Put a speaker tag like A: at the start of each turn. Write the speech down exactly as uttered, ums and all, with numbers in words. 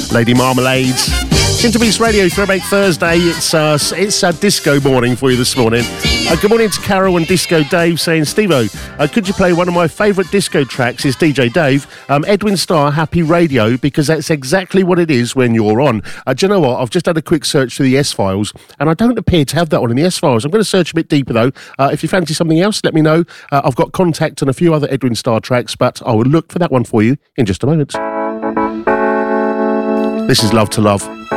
A: Lady Marmalades. Interbeats Radio Throwback Thursday. It's uh, it's a disco morning for you this morning. Uh, good morning to Carol and Disco Dave saying, Steve-O, uh, could you play one of my favourite disco tracks? Is D J Dave, um, Edwin Starr, Happy Radio, because that's exactly what it is when you're on. Uh, do you know what? I've just had a quick search through the S-Files, and I don't appear to have that one in the S-Files. I'm going to search a bit deeper, though. Uh, if you fancy something else, let me know. Uh, I've got Contact and a few other Edwin Starr tracks, but I will look for that one for you in just a moment. This is Love to Love.